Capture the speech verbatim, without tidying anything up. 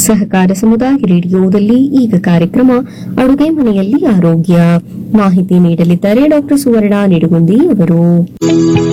ಸಹಕಾರ ಸಮುದಾಯ ರೇಡಿಯೋದಲ್ಲಿ ಈಗ ಕಾರ್ಯಕ್ರಮ ಅಡುಗೆ ಮನೆಯಲ್ಲಿ ಆರೋಗ್ಯ ಮಾಹಿತಿ ನೀಡಲಿದ್ದಾರೆ ಡಾಕ್ಟರ್ ಸುವರ್ಣ ನಿಡುಗುಂದಿ ಅವರು.